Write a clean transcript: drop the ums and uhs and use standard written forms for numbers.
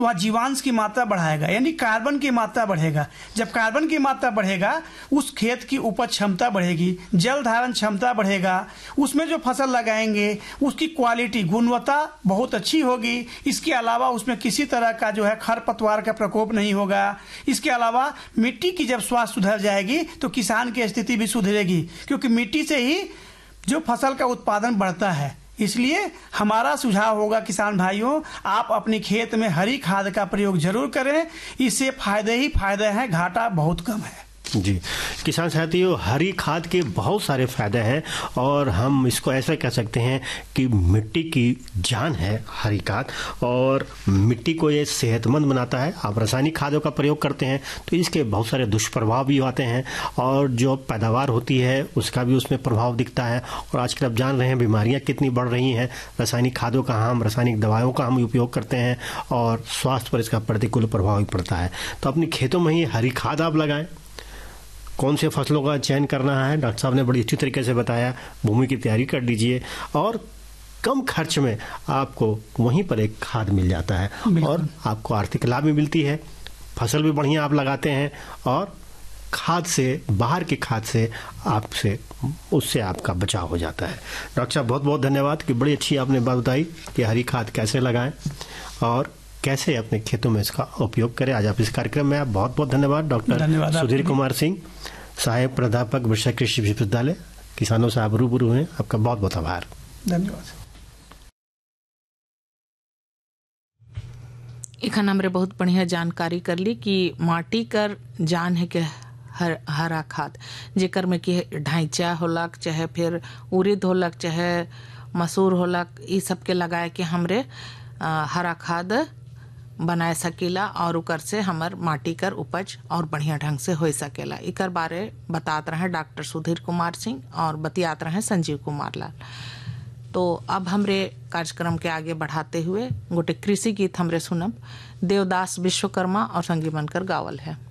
वह जीवांश की मात्रा बढ़ाएगा, यानी कार्बन की मात्रा बढ़ेगा। जब कार्बन की मात्रा बढ़ेगा, उस खेत की उपज क्षमता बढ़ेगी, जल धारण क्षमता बढ़ेगा, उसमें जो फसल लगाएंगे उसकी क्वालिटी, गुणवत्ता बहुत अच्छी होगी। इसके अलावा उसमें किसी तरह का जो है खरपतवार का प्रकोप नहीं होगा। इसके अलावा मिट्टी की जब स्वास्थ्य सुधर जाएगी तो किसान की स्थिति भी सुधरेगी, क्योंकि मिट्टी से ही जो फसल का उत्पादन बढ़ता है। इसलिए हमारा सुझाव होगा किसान भाइयों, आप अपने खेत में हरी खाद का प्रयोग जरूर करें। इससे फायदे ही फायदे हैं, घाटा बहुत कम है। जी किसान साथियों, हरी खाद के बहुत सारे फायदे हैं और हम इसको ऐसा कह सकते हैं कि मिट्टी की जान है हरी खाद, और मिट्टी को ये सेहतमंद बनाता है। आप रासायनिक खादों का प्रयोग करते हैं तो इसके बहुत सारे दुष्प्रभाव भी आते हैं और जो पैदावार होती है उसका भी उसमें प्रभाव दिखता है। और आजकल आप जान रहे हैं बीमारियां कितनी बढ़ रही हैं, रासायनिक खादों का हम, रासायनिक दवाओं का हम उपयोग करते हैं और स्वास्थ्य पर इसका प्रतिकूल प्रभाव भी पड़ता है। तो अपने खेतों में ही हरी खाद आप लगाएं। कौन से फसलों का चयन करना है, डॉक्टर साहब ने बड़ी अच्छी तरीके से बताया। भूमि की तैयारी कर लीजिए और कम खर्च में आपको वहीं पर एक खाद मिल जाता है और आपको आर्थिक लाभ भी मिलती है। फसल भी बढ़िया आप लगाते हैं और खाद से, बाहर की खाद से आपसे, उससे आपका बचाव हो जाता है। डॉक्टर साहब बहुत बहुत धन्यवाद कि बड़ी अच्छी आपने बात बताई कि हरी खाद कैसे लगाएं और कैसे अपने खेतों में इसका उपयोग करें। आज आप इस कार्यक्रम में, आप बहुत बहुत धन्यवाद डॉक्टर सुधीर कुमार सिंह, सहायक प्राध्यापक वृषा कृषि विश्वविद्यालय। किसानों से आप रूबरू हुए, आपका बहुत बहुत आभार। धन्यवाद। इखन हमरे बहुत बढ़िया जानकारी कर ली कि माटी कर जान है कि हरा खाद, जेकर में कि ढांचा होलक, चाहे फिर उड़द होलक, चाहे मसूर होलक, ये सब के लगाए कि हमरे हरा खाद बनाए सकेला और उकर से हमर माटी कर उपज और बढ़िया ढंग से हो सकेला। इकर बारे बतात रहे डॉक्टर सुधीर कुमार सिंह और बतियात रहे संजीव कुमार लाल। तो अब हमरे कार्यक्रम के आगे बढ़ाते हुए गोटे कृषि गीत हमरे सुनब। देवदास विश्वकर्मा और संगी बनकर गावल है।